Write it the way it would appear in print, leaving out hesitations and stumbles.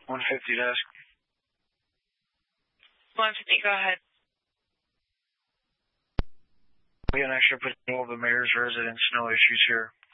150 desk. 150, go ahead. We got an extra patrol of the mayor's residence, no issues here.